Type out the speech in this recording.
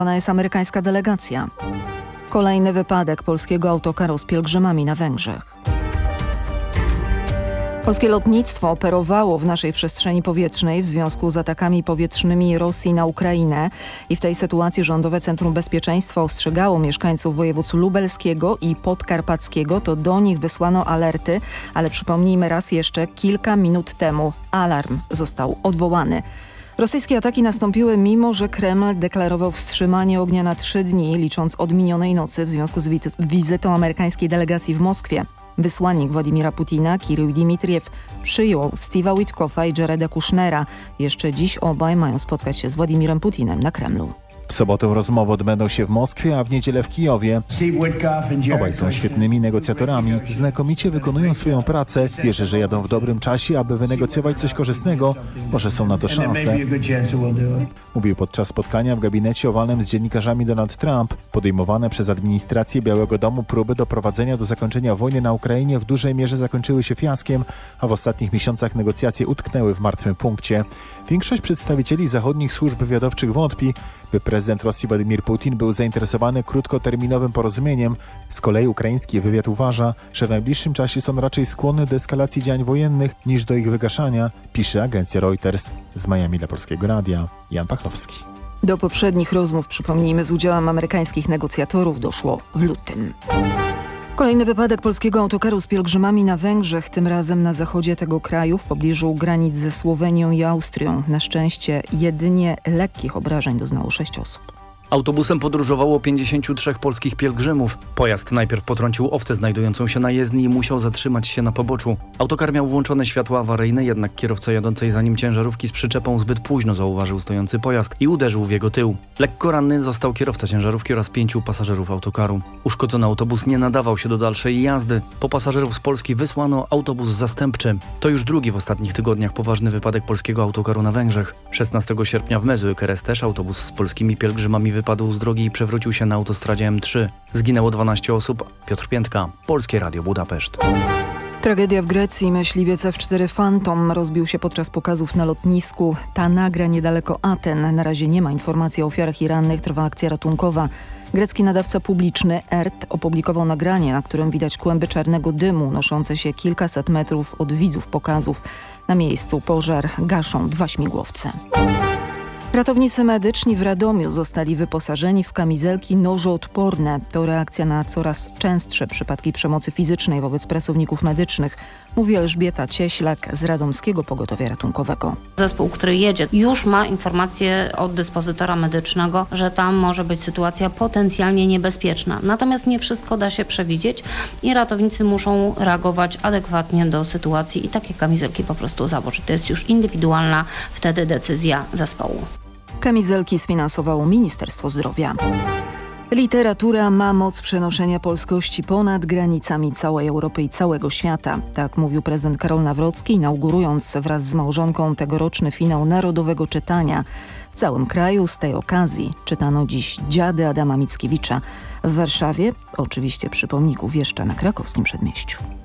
Ona jest amerykańska delegacja. Kolejny wypadek polskiego autokaru z pielgrzymami na Węgrzech. Polskie lotnictwo operowało w naszej przestrzeni powietrznej w związku z atakami powietrznymi Rosji na Ukrainę i w tej sytuacji Rządowe Centrum Bezpieczeństwa ostrzegało mieszkańców województw lubelskiego i podkarpackiego. To do nich wysłano alerty, ale przypomnijmy raz jeszcze, kilka minut temu alarm został odwołany. Rosyjskie ataki nastąpiły mimo, że Kreml deklarował wstrzymanie ognia na 3 dni, licząc od minionej nocy w związku z wizytą amerykańskiej delegacji w Moskwie. Wysłannik Władimira Putina, Kirył Dimitriew, przyjął Steve'a Witkoffa i Jareda Kushnera. Jeszcze dziś obaj mają spotkać się z Władimirem Putinem na Kremlu. W sobotę rozmowy odbędą się w Moskwie, a w niedzielę w Kijowie. Obaj są świetnymi negocjatorami, znakomicie wykonują swoją pracę. Wierzę, że jadą w dobrym czasie, aby wynegocjować coś korzystnego. Może są na to szanse. Mówił podczas spotkania w gabinecie owalnym z dziennikarzami Donald Trump. Podejmowane przez administrację Białego Domu próby doprowadzenia do zakończenia wojny na Ukrainie w dużej mierze zakończyły się fiaskiem, a w ostatnich miesiącach negocjacje utknęły w martwym punkcie. Większość przedstawicieli zachodnich służb wywiadowczych wątpi, by prezydent Rosji Władimir Putin był zainteresowany krótkoterminowym porozumieniem. Z kolei ukraiński wywiad uważa, że w najbliższym czasie są raczej skłonne do eskalacji działań wojennych niż do ich wygaszania, pisze agencja Reuters. Z Miami dla Polskiego Radia, Jan Pachlowski. Do poprzednich rozmów, przypomnijmy, z udziałem amerykańskich negocjatorów doszło w lutym. Kolejny wypadek polskiego autokaru z pielgrzymami na Węgrzech, tym razem na zachodzie tego kraju, w pobliżu granic ze Słowenią i Austrią. Na szczęście jedynie lekkich obrażeń doznało 6 osób. Autobusem podróżowało 53 polskich pielgrzymów. Pojazd najpierw potrącił owcę znajdującą się na jezdni i musiał zatrzymać się na poboczu. Autokar miał włączone światła awaryjne, jednak kierowca jadącej za nim ciężarówki z przyczepą zbyt późno zauważył stojący pojazd i uderzył w jego tył. Lekko ranny został kierowca ciężarówki oraz 5 pasażerów autokaru. Uszkodzony autobus nie nadawał się do dalszej jazdy. Po pasażerów z Polski wysłano autobus zastępczy. To już drugi w ostatnich tygodniach poważny wypadek polskiego autokaru na Węgrzech. 16 sierpnia w Mezőkeres też autobus z polskimi pielgrzymami wypadł z drogi i przewrócił się na autostradzie M3. Zginęło 12 osób. Piotr Piętka, Polskie Radio Budapeszt. Tragedia w Grecji. Myśliwiec F4 Phantom rozbił się podczas pokazów na lotnisku Tanagra niedaleko Aten. Na razie nie ma informacji o ofiarach i rannych. Trwa akcja ratunkowa. Grecki nadawca publiczny ERT opublikował nagranie, na którym widać kłęby czarnego dymu unoszące się kilkaset metrów od widzów pokazów. Na miejscu pożar gaszą 2 śmigłowce. Ratownicy medyczni w Radomiu zostali wyposażeni w kamizelki nożoodporne. To reakcja na coraz częstsze przypadki przemocy fizycznej wobec pracowników medycznych, mówi Elżbieta Cieślak z Radomskiego Pogotowia Ratunkowego. Zespół, który jedzie, już ma informację od dyspozytora medycznego, że tam może być sytuacja potencjalnie niebezpieczna. Natomiast nie wszystko da się przewidzieć i ratownicy muszą reagować adekwatnie do sytuacji i takie kamizelki po prostu założyć. To jest już indywidualna wtedy decyzja zespołu. Kamizelki sfinansowało Ministerstwo Zdrowia. Literatura ma moc przenoszenia polskości ponad granicami całej Europy i całego świata. Tak mówił prezydent Karol Nawrocki, inaugurując wraz z małżonką tegoroczny finał Narodowego Czytania. W całym kraju z tej okazji czytano dziś Dziady Adama Mickiewicza. W Warszawie, oczywiście przy pomniku Wieszcza na Krakowskim Przedmieściu.